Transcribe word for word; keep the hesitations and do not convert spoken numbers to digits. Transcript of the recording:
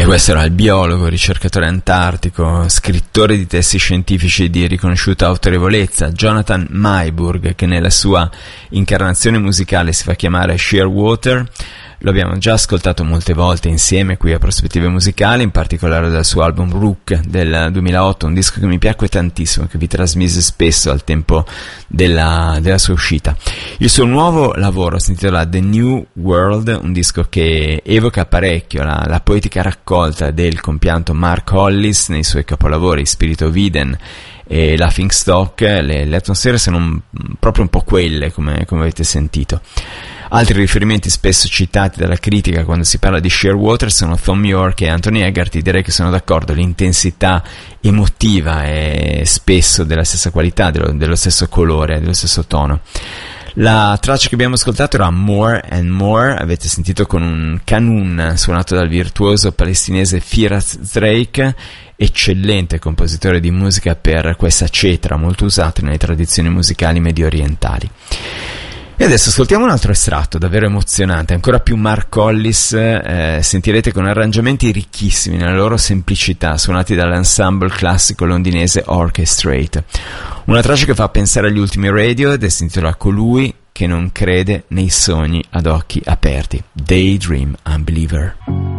E questo era il biologo, ricercatore antartico, scrittore di testi scientifici di riconosciuta autorevolezza, Jonathan Maiburg, che nella sua incarnazione musicale si fa chiamare Shearwater. Lo abbiamo già ascoltato molte volte insieme qui a Prospettive Musicali, in particolare dal suo album Rook del duemilaotto, un disco che mi piacque tantissimo, che vi trasmise spesso al tempo della, della sua uscita. Il suo nuovo lavoro si intitola The New World, un disco che evoca parecchio la, la poetica raccolta del compianto Mark Hollis nei suoi capolavori Spirit of Eden e Laughingstock. Le, le atmosfere sono proprio un po' quelle, come, come avete sentito. Altri riferimenti spesso citati dalla critica quando si parla di Shearwater sono Thom Yorke e Anthony Egarty. Direi che sono d'accordo, l'intensità emotiva è spesso della stessa qualità, dello, dello stesso colore, dello stesso tono. La traccia che abbiamo ascoltato era More and More, avete sentito, con un kanun suonato dal virtuoso palestinese Firas Drake, eccellente compositore di musica per questa cetra molto usata nelle tradizioni musicali medio orientali. E adesso ascoltiamo un altro estratto davvero emozionante, ancora più Mark Hollis, eh, sentirete, con arrangiamenti ricchissimi nella loro semplicità, suonati dall'ensemble classico londinese Orchestrate. Una traccia che fa pensare agli ultimi Radio ed si intitola Colui che non crede nei sogni ad occhi aperti, Daydream Unbeliever.